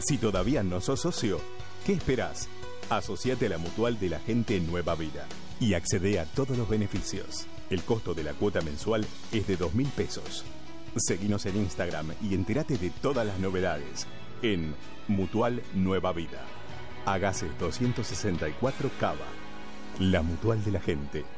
Si todavía no sos socio, ¿qué esperás? Asociate a la Mutual de la Gente Nueva Vida y accede a todos los beneficios. El costo de la cuota mensual es de 2.000 pesos. Seguinos en Instagram y entérate de todas las novedades en Mutual Nueva Vida. Agasse 264 Cava. La Mutual de la Gente.